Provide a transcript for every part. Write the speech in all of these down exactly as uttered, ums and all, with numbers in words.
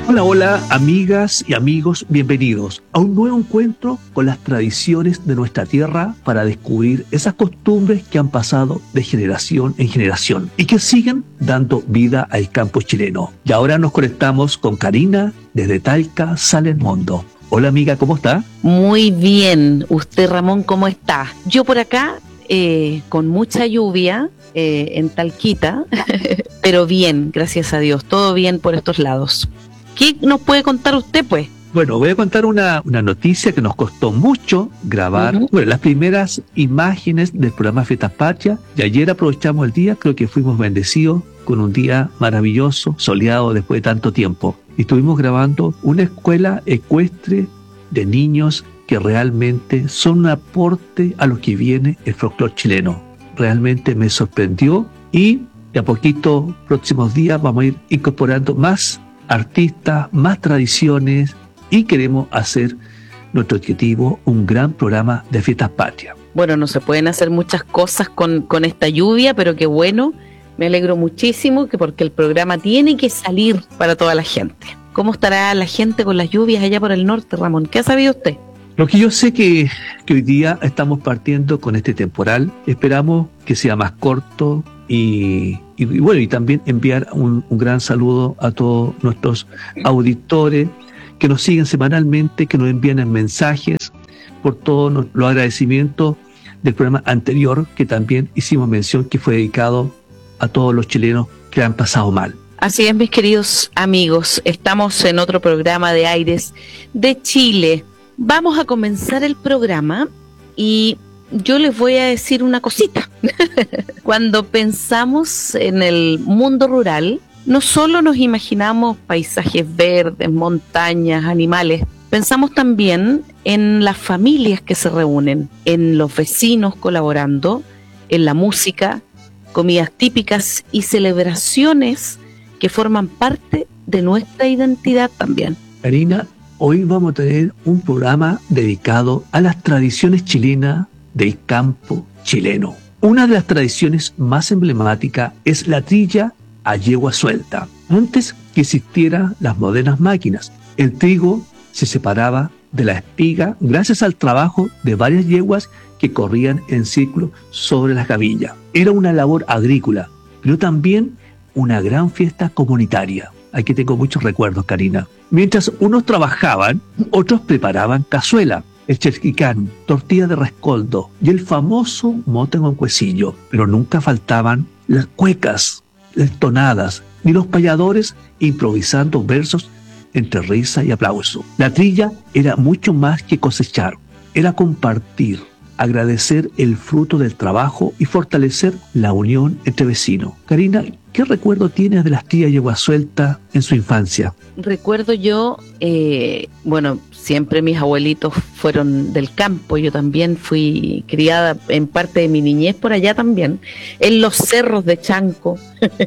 Hola, hola, amigas y amigos, bienvenidos a un nuevo encuentro con las tradiciones de nuestra tierra para descubrir esas costumbres que han pasado de generación en generación y que siguen dando vida al campo chileno. Y ahora nos conectamos con Karina desde Talca, Salen Mondo. Hola amiga, ¿cómo está? Muy bien. ¿Usted, Ramón, cómo está? Yo por acá, eh, con mucha lluvia eh, en Talquita, pero bien, gracias a Dios, todo bien por estos lados. ¿Qué nos puede contar usted, pues? Bueno, voy a contar una, una noticia que nos costó mucho grabar. Uh-huh. Bueno, las primeras imágenes del programa Fiestas Patrias, y ayer aprovechamos el día, creo que fuimos bendecidos con un día maravilloso, soleado después de tanto tiempo. Y estuvimos grabando una escuela ecuestre de niños que realmente son un aporte a lo que viene el folclore chileno. Realmente me sorprendió y de a poquito, próximos días, vamos a ir incorporando más artistas, más tradiciones y queremos hacer nuestro objetivo un gran programa de Fiestas Patrias. Bueno, no se pueden hacer muchas cosas con, con esta lluvia, pero qué bueno, me alegro muchísimo que porque el programa tiene que salir para toda la gente. ¿Cómo estará la gente con las lluvias allá por el norte, Ramón? ¿Qué ha sabido usted? Lo que yo sé que, que hoy día estamos partiendo con este temporal, esperamos que sea más corto y, y, y bueno, y también enviar un, un gran saludo a todos nuestros auditores que nos siguen semanalmente, que nos envían mensajes por todos los agradecimientos del programa anterior, que también hicimos mención que fue dedicado a todos los chilenos que han pasado mal. Así es, mis queridos amigos, estamos en otro programa de Aires de Chile. Vamos a comenzar el programa y yo les voy a decir una cosita. Cuando pensamos en el mundo rural, no solo nos imaginamos paisajes verdes, montañas, animales, pensamos también en las familias que se reúnen, en los vecinos colaborando, en la música, comidas típicas y celebraciones que forman parte de nuestra identidad también. Karina, hoy vamos a tener un programa dedicado a las tradiciones chilenas del campo chileno. Una de las tradiciones más emblemáticas es la trilla a yegua suelta. Antes que existieran las modernas máquinas, el trigo se separaba de la espiga gracias al trabajo de varias yeguas que corrían en círculo sobre las gavillas. Era una labor agrícola, pero también una gran fiesta comunitaria. Aquí tengo muchos recuerdos, Karina. Mientras unos trabajaban, otros preparaban cazuela, el cherquicán, tortilla de rescoldo y el famoso mote con cuecillo. Pero nunca faltaban las cuecas, las tonadas, ni los payadores improvisando versos entre risa y aplauso. La trilla era mucho más que cosechar, era compartir, agradecer el fruto del trabajo y fortalecer la unión entre vecinos. Karina, ¿qué recuerdo tienes de las trillas yegua suelta en su infancia? Recuerdo yo, eh, bueno, siempre mis abuelitos fueron del campo, yo también fui criada en parte de mi niñez por allá también, en los cerros de Chanco.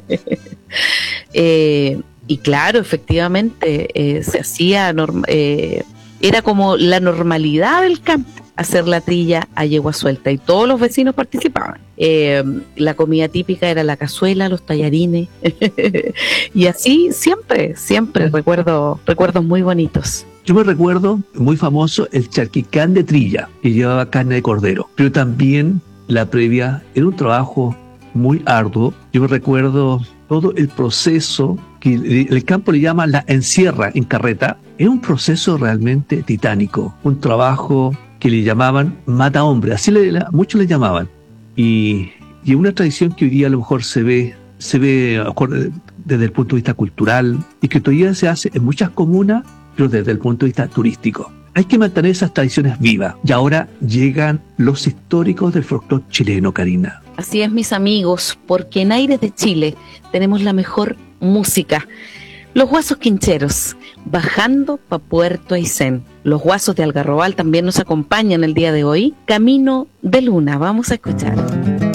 eh, y claro, efectivamente, eh, se hacía, norm- eh, era como la normalidad del campo, hacer la trilla a yegua suelta y todos los vecinos participaban. Eh, la comida típica era la cazuela, los tallarines y así siempre, siempre recuerdo recuerdos muy bonitos. Yo me recuerdo, muy famoso, el charquicán de trilla, que llevaba carne de cordero, pero también la previa era un trabajo muy arduo. Yo me recuerdo todo el proceso que el campo le llama la encierra en carreta. Era un proceso realmente titánico, un trabajo que le llamaban mata hombre, así le, la, muchos le llamaban. Y, y una tradición que hoy día a lo mejor se ve, se ve desde el punto de vista cultural y que todavía se hace en muchas comunas, pero desde el punto de vista turístico. Hay que mantener esas tradiciones vivas. Y ahora llegan los históricos del folclore chileno, Karina. Así es, mis amigos, porque en Aires de Chile tenemos la mejor música. Los Guasos Quincheros, bajando pa' Puerto Aysén. Los Guasos de Algarrobal también nos acompañan el día de hoy. Camino de Luna, vamos a escuchar.